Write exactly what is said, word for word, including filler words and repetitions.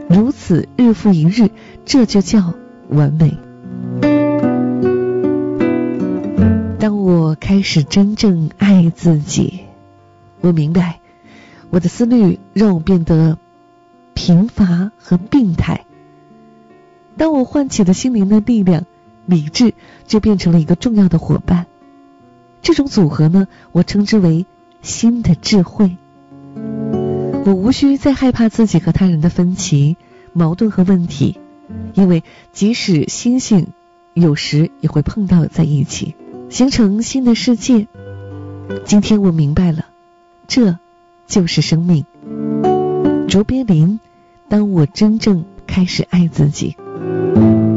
如此日复一日，这就叫完美。当我开始真正爱自己，我明白我的思虑让我变得贫乏和病态。当我唤起了心灵的力量，理智就变成了一个重要的伙伴。这种组合呢，我称之为新的智慧。我无需再害怕自己和他人的分歧、矛盾和问题，因为即使星星有时也会碰到在一起，形成新的世界。今天我明白了，这就是生命。卓别林，当我真正开始爱自己。